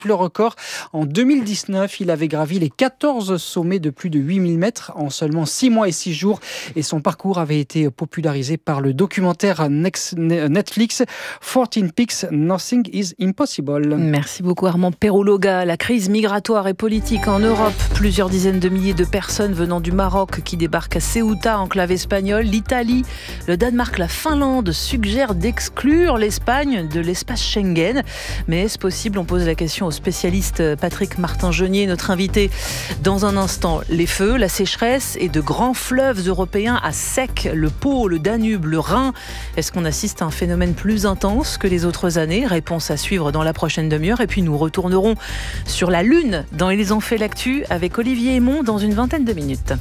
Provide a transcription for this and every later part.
triple record. En 2019, il avait gravi les 14 sommets de plus de 8000 mètres en seulement 6 mois et 6 jours. Et son parcours avait été popularisé par le documentaire Netflix 14 Peaks, Nothing is Impossible. Merci beaucoup Armand Perologa. La crise migratoire et politique en Europe. Plusieurs dizaines de milliers de personnes venant du Maroc qui débarquent à Ceuta, enclave espagnole. L'Italie, le Danemark, la Finlande suggèrent d'exclure l'Espagne de l'espace Schengen. Mais est-ce possible ? On pose la question au spécialiste Patrick Martin-Genier, notre invité. Dans un instant, les feux, la sécheresse et de grands fleuves européens à sec. Le Pô, le Danube, le Rhin. Est-ce qu'on assiste à un phénomène plus intense que les autres années ? Réponse à suivre dans la prochaine demi-heure. Et puis nous retournerons sur la Lune dans Ils ont fait l'actu avec Olivier Aymon dans une vingtaine de minutes.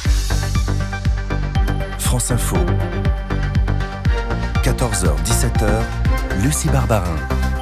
France Info. 14h, 17h, Lucie Barbarin.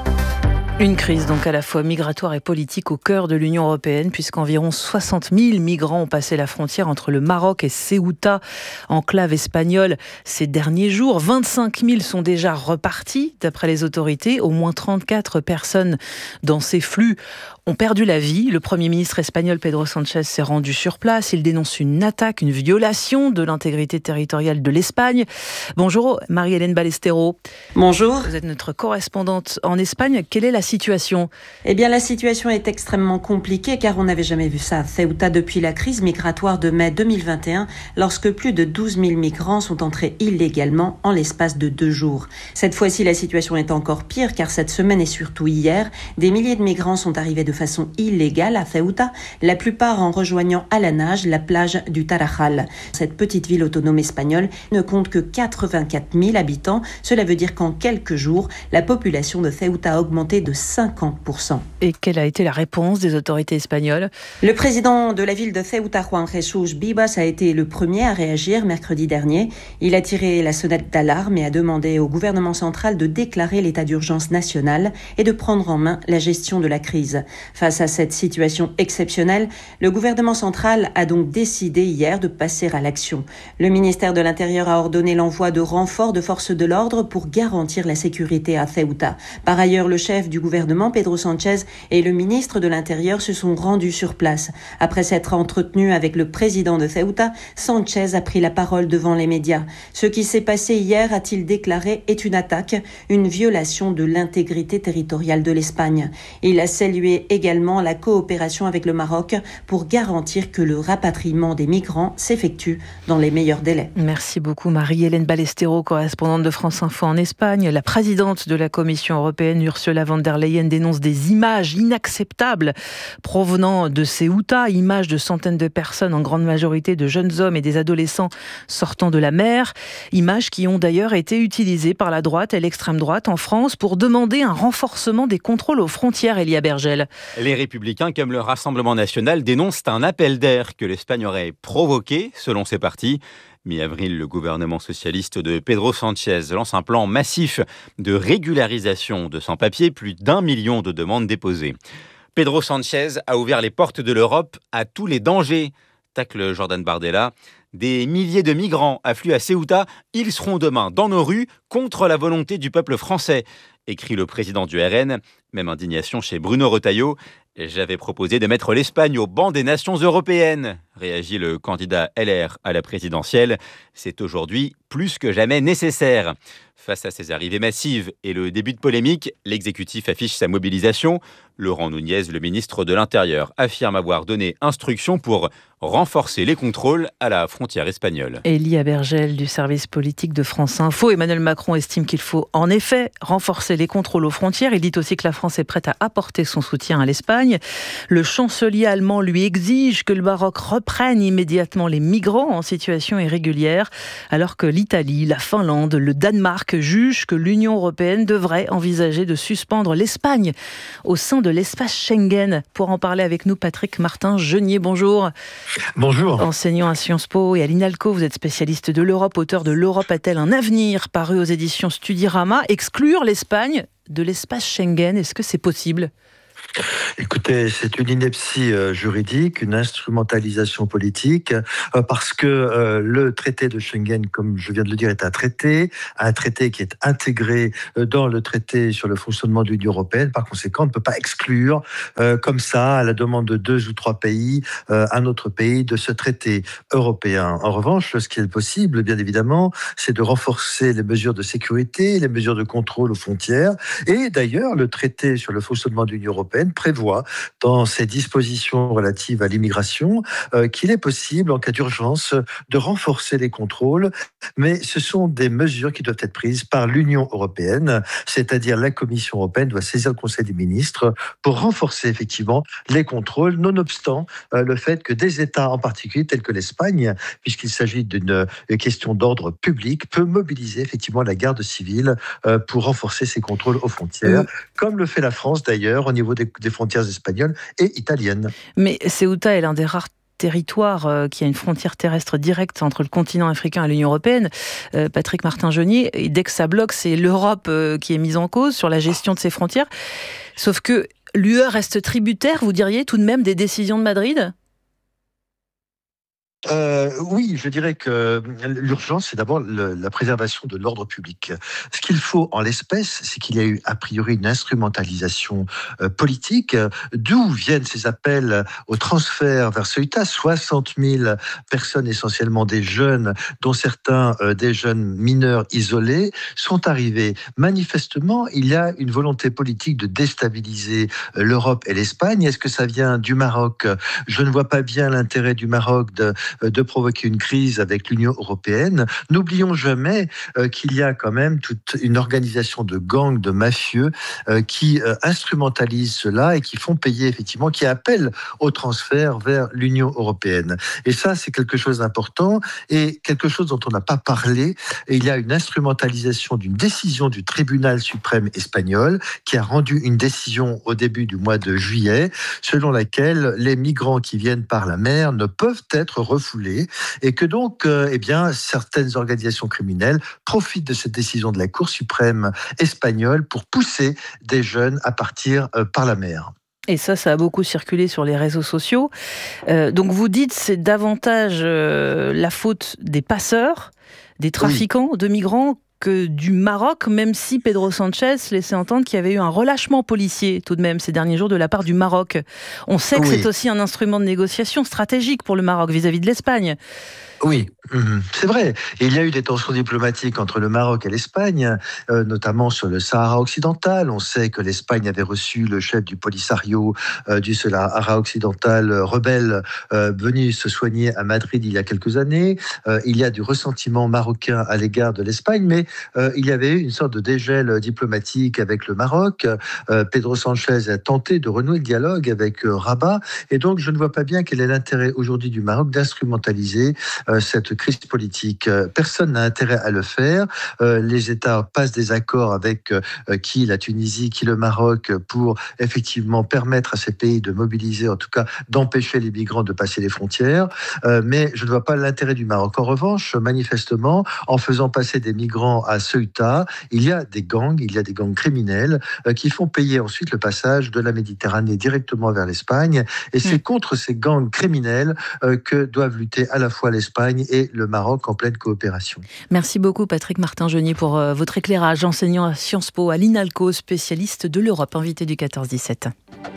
Une crise donc à la fois migratoire et politique au cœur de l'Union européenne, puisqu'environ 60 000 migrants ont passé la frontière entre le Maroc et Ceuta, enclave espagnole, ces derniers jours. 25 000 sont déjà repartis, d'après les autorités. Au moins 34 personnes dans ces flux ont perdu la vie. Le Premier ministre espagnol Pedro Sánchez s'est rendu sur place. Il dénonce une attaque, une violation de l'intégrité territoriale de l'Espagne. Bonjour Marie-Hélène Ballestero. Bonjour. Vous êtes notre correspondante en Espagne. Quelle est la situation ? Eh bien, la situation est extrêmement compliquée car on n'avait jamais vu ça à Ceuta depuis la crise migratoire de mai 2021, lorsque plus de 12 000 migrants sont entrés illégalement en l'espace de 2 jours. Cette fois-ci, la situation est encore pire car cette semaine et surtout hier, des milliers de migrants sont arrivés de façon illégale à Ceuta, la plupart en rejoignant à la nage la plage du Tarajal. Cette petite ville autonome espagnole ne compte que 84 000 habitants. Cela veut dire qu'en quelques jours, la population de Ceuta a augmenté de 50%. Et quelle a été la réponse des autorités espagnoles ? Le président de la ville de Ceuta, Juan Jesús Vivas, a été le premier à réagir mercredi dernier. Il a tiré la sonnette d'alarme et a demandé au gouvernement central de déclarer l'état d'urgence national et de prendre en main la gestion de la crise. Face à cette situation exceptionnelle, le gouvernement central a donc décidé hier de passer à l'action. Le ministère de l'Intérieur a ordonné l'envoi de renforts de forces de l'ordre pour garantir la sécurité à Ceuta. Par ailleurs, le chef du gouvernement, Pedro Sánchez, et le ministre de l'Intérieur se sont rendus sur place. Après s'être entretenu avec le président de Ceuta, Sánchez a pris la parole devant les médias. Ce qui s'est passé hier, a-t-il déclaré, est une attaque, une violation de l'intégrité territoriale de l'Espagne. Il a salué également la coopération avec le Maroc pour garantir que le rapatriement des migrants s'effectue dans les meilleurs délais. Merci beaucoup Marie-Hélène Ballestero, correspondante de France Info en Espagne. La présidente de la Commission européenne, Ursula von der Leyen, dénonce des images inacceptables provenant de Ceuta, images de centaines de personnes, en grande majorité de jeunes hommes et des adolescents sortant de la mer, images qui ont d'ailleurs été utilisées par la droite et l'extrême droite en France pour demander un renforcement des contrôles aux frontières, Elia Bergel. Les Républicains, comme le Rassemblement national, dénoncent un appel d'air que l'Espagne aurait provoqué, selon ses partis. Mi-avril, le gouvernement socialiste de Pedro Sánchez lance un plan massif de régularisation de sans-papiers, plus d'1 million de demandes déposées. Pedro Sánchez a ouvert les portes de l'Europe à tous les dangers, tacle Jordan Bardella. Des milliers de migrants affluent à Ceuta, ils seront demain dans nos rues contre la volonté du peuple français, écrit le président du RN. Même indignation chez Bruno Retailleau. J'avais proposé de mettre l'Espagne au banc des nations européennes, réagit le candidat LR à la présidentielle. C'est aujourd'hui plus que jamais nécessaire. Face à ces arrivées massives et le début de polémique, l'exécutif affiche sa mobilisation. Laurent Nunez, le ministre de l'Intérieur, affirme avoir donné instruction pour renforcer les contrôles à la frontière espagnole. Elia Bergel du service politique de France Info. Emmanuel Macron estime qu'il faut en effet renforcer les contrôles aux frontières. Il dit aussi que la France est prête à apporter son soutien à l'Espagne. Le chancelier allemand lui exige que le Maroc reprenne immédiatement les migrants en situation irrégulière, alors que l'Italie, la Finlande, le Danemark jugent que l'Union européenne devrait envisager de suspendre l'Espagne au sein de l'espace Schengen. Pour en parler avec nous, Patrick Martin-Genier, bonjour. Bonjour. Enseignant à Sciences Po et à l'INALCO, vous êtes spécialiste de l'Europe, auteur de L'Europe a-t-elle un avenir, paru aux éditions Studirama. Exclure l'Espagne de l'espace Schengen, est-ce que c'est possible ? Écoutez, c'est une ineptie juridique, une instrumentalisation politique, parce que le traité de Schengen, comme je viens de le dire, est un traité qui est intégré dans le traité sur le fonctionnement de l'Union européenne. Par conséquent, on ne peut pas exclure comme ça, à la demande de 2 ou 3 pays, un autre pays de ce traité européen. En revanche, ce qui est possible, bien évidemment, c'est de renforcer les mesures de sécurité, les mesures de contrôle aux frontières. Et d'ailleurs, le traité sur le fonctionnement de l'Union européenne prévoit dans ses dispositions relatives à l'immigration qu'il est possible, en cas d'urgence, de renforcer les contrôles, mais ce sont des mesures qui doivent être prises par l'Union européenne, c'est-à-dire la Commission européenne doit saisir le Conseil des ministres pour renforcer effectivement les contrôles, nonobstant le fait que des États en particulier, tels que l'Espagne, puisqu'il s'agit d'une question d'ordre public, peut mobiliser effectivement la garde civile pour renforcer ces contrôles aux frontières, comme le fait la France d'ailleurs au niveau des frontières espagnoles et italiennes. Mais Ceuta est l'un des rares territoire qui a une frontière terrestre directe entre le continent africain et l'Union européenne. Patrick Martin-Genier, et dès que ça bloque, c'est l'Europe qui est mise en cause sur la gestion de ses frontières. Sauf que l'UE reste tributaire, vous diriez, tout de même des décisions de Madrid ? Oui, je dirais que l'urgence, c'est d'abord la préservation de l'ordre public. Ce qu'il faut en l'espèce, c'est qu'il y a eu a priori une instrumentalisation politique. D'où viennent ces appels au transfert vers Ceuta ? 60 000 personnes, essentiellement des jeunes, dont certains des jeunes mineurs isolés, sont arrivés. Manifestement, il y a une volonté politique de déstabiliser l'Europe et l'Espagne. Est-ce que ça vient du Maroc ? Je ne vois pas bien l'intérêt du Maroc de provoquer une crise avec l'Union européenne. N'oublions jamais qu'il y a quand même toute une organisation de gangs, de mafieux qui instrumentalisent cela et qui font payer effectivement, qui appellent au transfert vers l'Union européenne. Et ça, c'est quelque chose d'important et quelque chose dont on n'a pas parlé. Et il y a une instrumentalisation d'une décision du tribunal suprême espagnol qui a rendu une décision au début du mois de juillet selon laquelle les migrants qui viennent par la mer ne peuvent être refoulés et que donc certaines organisations criminelles profitent de cette décision de la Cour suprême espagnole pour pousser des jeunes à partir par la mer. Et ça a beaucoup circulé sur les réseaux sociaux. Donc vous dites c'est davantage la faute des passeurs, des trafiquants de migrants que du Maroc, même si Pedro Sánchez laissait entendre qu'il y avait eu un relâchement policier tout de même ces derniers jours de la part du Maroc. On sait que c'est aussi un instrument de négociation stratégique pour le Maroc vis-à-vis de l'Espagne. Oui, c'est vrai. Et il y a eu des tensions diplomatiques entre le Maroc et l'Espagne, notamment sur le Sahara occidental. On sait que l'Espagne avait reçu le chef du Polisario du Sahara occidental, rebelle, venu se soigner à Madrid il y a quelques années. Il y a du ressentiment marocain à l'égard de l'Espagne, mais il y avait eu une sorte de dégel diplomatique avec le Maroc. Pedro Sánchez a tenté de renouer le dialogue avec Rabat, et donc je ne vois pas bien quel est l'intérêt aujourd'hui du Maroc d'instrumentaliser cette crise politique. Personne n'a intérêt à le faire. Les États passent des accords avec qui la Tunisie, qui le Maroc, pour effectivement permettre à ces pays de mobiliser, en tout cas d'empêcher les migrants de passer les frontières. Mais je ne vois pas l'intérêt du Maroc. En revanche, manifestement, en faisant passer des migrants à Ceuta, il y a des gangs criminels qui font payer ensuite le passage de la Méditerranée directement vers l'Espagne. Et c'est contre ces gangs criminels que doivent lutter à la fois l'Espagne et le Maroc en pleine coopération. Merci beaucoup Patrick Martin-Genier pour votre éclairage, enseignant à Sciences Po à l'INALCO, spécialiste de l'Europe, invité du 14-17.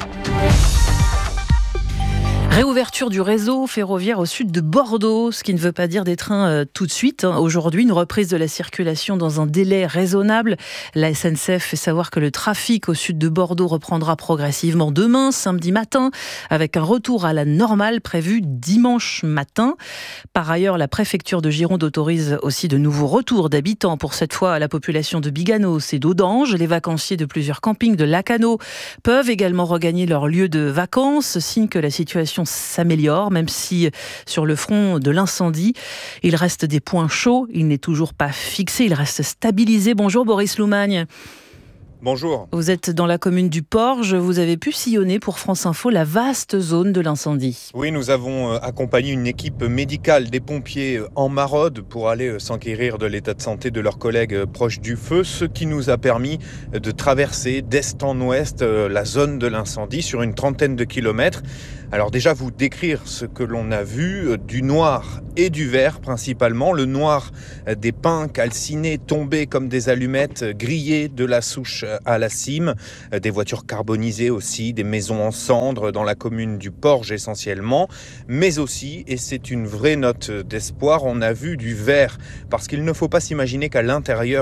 Réouverture du réseau ferroviaire au sud de Bordeaux, ce qui ne veut pas dire des trains tout de suite. Aujourd'hui, une reprise de la circulation dans un délai raisonnable. La SNCF fait savoir que le trafic au sud de Bordeaux reprendra progressivement demain, samedi matin, avec un retour à la normale prévu dimanche matin. Par ailleurs, la préfecture de Gironde autorise aussi de nouveaux retours d'habitants, pour cette fois à la population de Biganos et d'Audange. Les vacanciers de plusieurs campings de Lacano peuvent également regagner leur lieu de vacances, signe que la situation s'améliore, même si sur le front de l'incendie, il reste des points chauds. Il n'est toujours pas fixé, il reste stabilisé. Bonjour Boris Loumagne. Bonjour. Vous êtes dans la commune du Porge. Vous avez pu sillonner pour France Info la vaste zone de l'incendie. Oui, nous avons accompagné une équipe médicale des pompiers en maraude pour aller s'enquérir de l'état de santé de leurs collègues proches du feu, ce qui nous a permis de traverser d'est en ouest la zone de l'incendie sur une trentaine de kilomètres. Alors déjà, vous décrire ce que l'on a vu, du noir et du vert principalement. Le noir, des pins calcinés tombés comme des allumettes, grillés de la souche à la cime, des voitures carbonisées aussi, des maisons en cendres dans la commune du Porge essentiellement, mais aussi, et c'est une vraie note d'espoir, on a vu du vert, parce qu'il ne faut pas s'imaginer qu'à l'intérieur